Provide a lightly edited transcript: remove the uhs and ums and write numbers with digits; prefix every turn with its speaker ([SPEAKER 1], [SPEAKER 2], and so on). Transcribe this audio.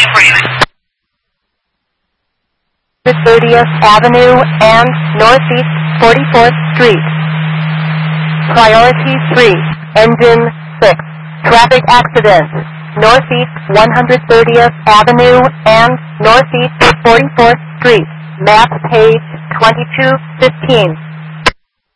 [SPEAKER 1] 30th Avenue and Northeast 44th Street. Priority 3, Engine 6, traffic accident, Northeast 130th Avenue and Northeast 44th Street. Map page 2215.